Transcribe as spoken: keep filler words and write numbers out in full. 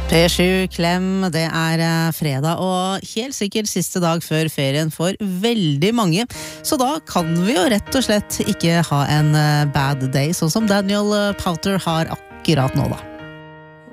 P sju Klem, det er eh, fredag og helt sikkert siste dag før ferien for veldig mange. Så da kan vi jo rett og slett ikke ha en eh, bad day, sånn som Daniel Powter har akkurat nå da.